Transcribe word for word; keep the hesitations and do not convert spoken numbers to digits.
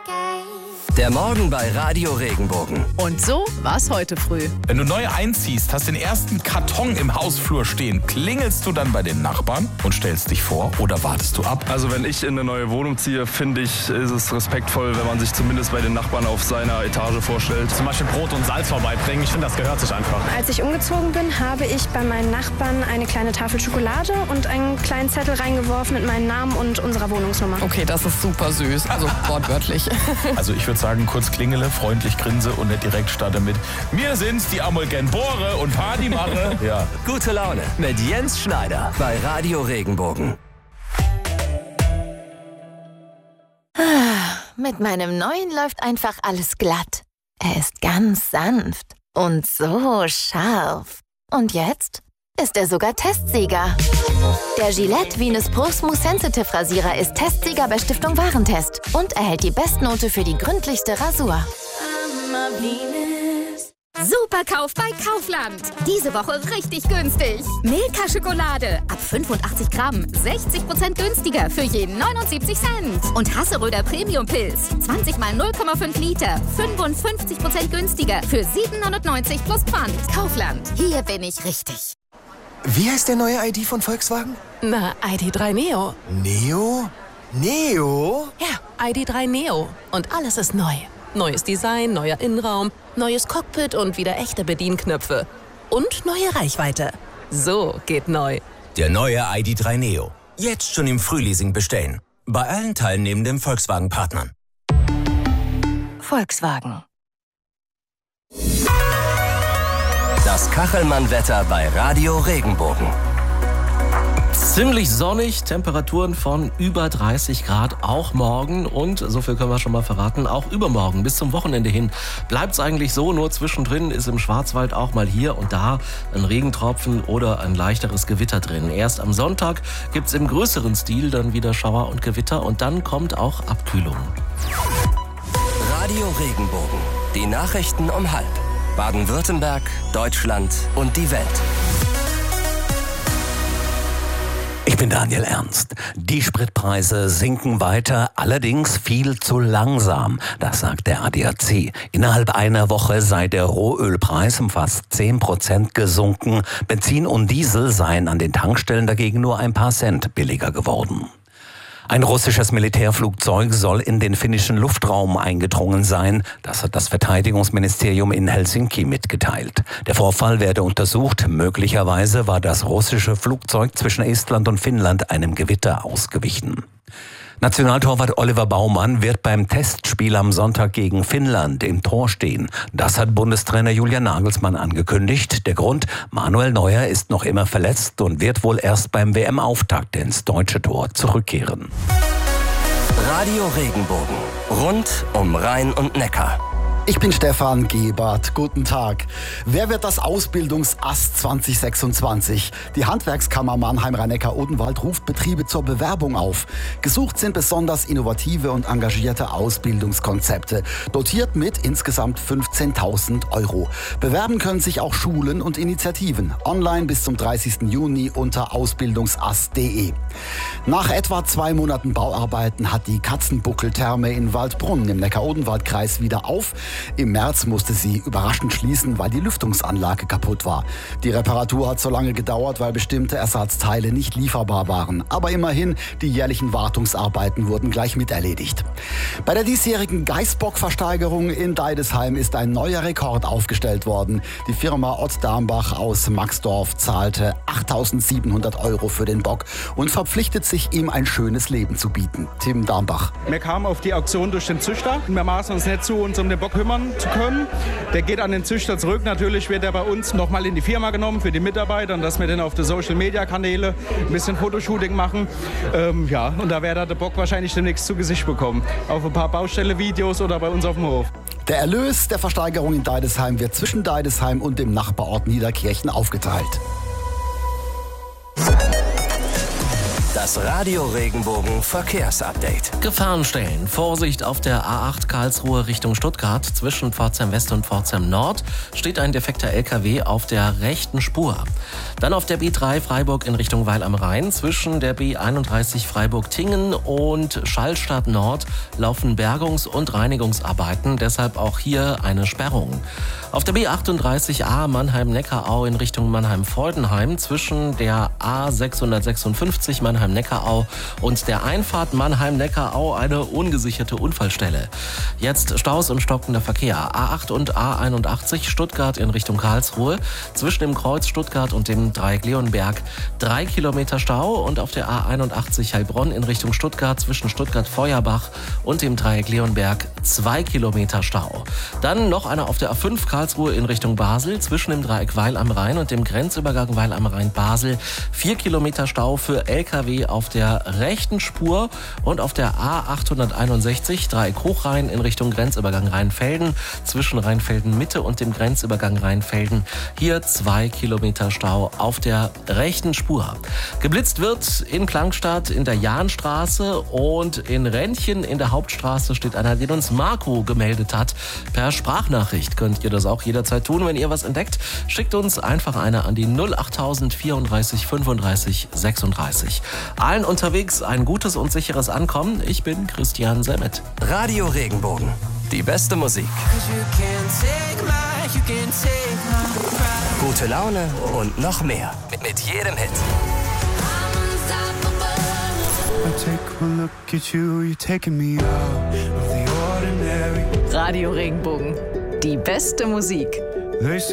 Der Morgen bei Radio Regenbogen. Und so war's heute früh. Wenn du neu einziehst, hast den ersten Karton im Hausflur stehen, klingelst du dann bei den Nachbarn und stellst dich vor oder wartest du ab? Also wenn ich in eine neue Wohnung ziehe, finde ich, ist es respektvoll, wenn man sich zumindest bei den Nachbarn auf seiner Etage vorstellt. Zum Beispiel Brot und Salz vorbeibringen, ich finde, das gehört sich einfach. Als ich umgezogen bin, habe ich bei meinen Nachbarn eine kleine Tafel Schokolade und einen kleinen Zettel reingeworfen mit meinem Namen und unserer Wohnungsnummer. Okay, das ist super süß, also wortwörtlich. Also ich würde sagen, kurz klingele, freundlich grinse und nicht direkt starte mit mir sind's, die Amolgen Bohre und Party mache. Ja. Gute Laune mit Jens Schneider bei Radio Regenbogen. Mit meinem neuen läuft einfach alles glatt. Er ist ganz sanft und so scharf. Und jetzt ist er sogar Testsieger. Der Gillette Venus Pro Smooth Sensitive Rasierer ist Testsieger bei Stiftung Warentest und erhält die Bestnote für die gründlichste Rasur. Superkauf bei Kaufland. Diese Woche richtig günstig. Milka Schokolade ab fünfundachtzig Gramm, sechzig Prozent günstiger für jeden neunundsiebzig Cent. Und Hasseröder Premium Pilz, zwanzig mal null Komma fünf Liter, fünfundfünfzig Prozent günstiger für siebenhundertneunzig plus Pfand. Kaufland, hier bin ich richtig. Wie heißt der neue I D von Volkswagen? Na, I D drei Neo. Neo? Neo? Ja, I D drei Neo. Und alles ist neu. Neues Design, neuer Innenraum, neues Cockpit und wieder echte Bedienknöpfe. Und neue Reichweite. So geht neu. Der neue I D drei Neo. Jetzt schon im Frühleasing bestellen. Bei allen teilnehmenden Volkswagen-Partnern. Volkswagen. Das Kachelmann-Wetter bei Radio Regenbogen. Ziemlich sonnig, Temperaturen von über dreißig Grad, auch morgen. Und, so viel können wir schon mal verraten, auch übermorgen bis zum Wochenende hin bleibt es eigentlich so. Nur zwischendrin ist im Schwarzwald auch mal hier und da ein Regentropfen oder ein leichteres Gewitter drin. Erst am Sonntag gibt es im größeren Stil dann wieder Schauer und Gewitter und dann kommt auch Abkühlung. Radio Regenbogen. Die Nachrichten um halb. Baden-Württemberg, Deutschland und die Welt. Ich bin Daniel Ernst. Die Spritpreise sinken weiter, allerdings viel zu langsam. Das sagt der A D A C. Innerhalb einer Woche sei der Rohölpreis um fast zehn Prozent gesunken. Benzin und Diesel seien an den Tankstellen dagegen nur ein paar Cent billiger geworden. Ein russisches Militärflugzeug soll in den finnischen Luftraum eingedrungen sein. Das hat das Verteidigungsministerium in Helsinki mitgeteilt. Der Vorfall werde untersucht. Möglicherweise war das russische Flugzeug zwischen Estland und Finnland einem Gewitter ausgewichen. Nationaltorwart Oliver Baumann wird beim Testspiel am Sonntag gegen Finnland im Tor stehen. Das hat Bundestrainer Julian Nagelsmann angekündigt. Der Grund: Manuel Neuer ist noch immer verletzt und wird wohl erst beim W M-Auftakt ins deutsche Tor zurückkehren. Radio Regenbogen. Rund um Rhein und Neckar. Ich bin Stefan Gebert. Guten Tag. Wer wird das Ausbildungsass zwanzig sechsundzwanzig? Die Handwerkskammer Mannheim-Rhein-Neckar-Odenwald ruft Betriebe zur Bewerbung auf. Gesucht sind besonders innovative und engagierte Ausbildungskonzepte, dotiert mit insgesamt fünfzehntausend Euro. Bewerben können sich auch Schulen und Initiativen. Online bis zum dreißigsten Juni unter ausbildungsass punkt de. Nach etwa zwei Monaten Bauarbeiten hat die Katzenbuckeltherme in Waldbrunn im Neckar-Odenwald-Kreis wieder auf. Im März musste sie überraschend schließen, weil die Lüftungsanlage kaputt war. Die Reparatur hat so lange gedauert, weil bestimmte Ersatzteile nicht lieferbar waren. Aber immerhin, die jährlichen Wartungsarbeiten wurden gleich miterledigt. Bei der diesjährigen Geißbock-Versteigerung in Deidesheim ist ein neuer Rekord aufgestellt worden. Die Firma Ott Darmbach aus Maxdorf zahlte achttausendsiebenhundert Euro für den Bock und verpflichtet sich, ihm ein schönes Leben zu bieten. Tim Darmbach. Wir kamen auf die Auktion durch den Züchter. Wir maßen uns nicht zu, uns um den Bock kümmern zu können. Der geht an den Züchter zurück. Natürlich wird er bei uns nochmal in die Firma genommen für die Mitarbeiter und dass wir dann auf die Social-Media-Kanäle ein bisschen Fotoshooting machen. Ähm, ja, und da wird der Bock wahrscheinlich demnächst zu Gesicht bekommen. Auf ein paar Baustelle-Videos oder bei uns auf dem Hof. Der Erlös der Versteigerung in Deidesheim wird zwischen Deidesheim und dem Nachbarort Niederkirchen aufgeteilt. Das Das Radio Regenbogen Verkehrsupdate. Gefahrenstellen. Vorsicht auf der A acht Karlsruhe Richtung Stuttgart. Zwischen Pforzheim West und Pforzheim Nord steht ein defekter L K W auf der rechten Spur. Dann auf der B drei Freiburg in Richtung Weil am Rhein. Zwischen der B einunddreißig Freiburg-Tingen und Schallstadt Nord laufen Bergungs- und Reinigungsarbeiten. Deshalb auch hier eine Sperrung. Auf der B achtunddreißig A Mannheim-Neckarau in Richtung Mannheim-Freudenheim zwischen der A sechshundertsechsundfünfzig Mannheim-Neckarau und der Einfahrt Mannheim-Neckarau eine ungesicherte Unfallstelle. Jetzt Staus und stockender Verkehr. A acht und A einundachtzig Stuttgart in Richtung Karlsruhe. Zwischen dem Kreuz Stuttgart und dem Dreieck Leonberg drei Kilometer Stau und auf der A einundachtzig Heilbronn in Richtung Stuttgart zwischen Stuttgart-Feuerbach und dem Dreieck Leonberg zwei Kilometer Stau. Dann noch einer auf der A fünf Karlsruhe in Richtung Basel zwischen dem Dreieck Weil am Rhein und dem Grenzübergang Weil am Rhein-Basel. Vier Kilometer Stau für L K W auf der rechten Spur und auf der A achthunderteinundsechzig Dreieck Hochrhein in Richtung Grenzübergang Rheinfelden zwischen Rheinfelden Mitte und dem Grenzübergang Rheinfelden. Hier zwei Kilometer Stau auf der rechten Spur. Geblitzt wird in Klangstadt in der Jahnstraße und in Rentchen in der Hauptstraße steht einer, den uns Marco gemeldet hat. Per Sprachnachricht könnt ihr das auch jederzeit tun, wenn ihr was entdeckt. Schickt uns einfach eine an die null achttausend vierunddreißig fünfunddreißig sechsunddreißig. Allen unterwegs ein gutes und sicheres Ankommen. Ich bin Christian Semmet. Radio Regenbogen. Die beste Musik. Gute Laune und noch mehr. Mit, mit jedem Hit. Radio Regenbogen. Die beste Musik.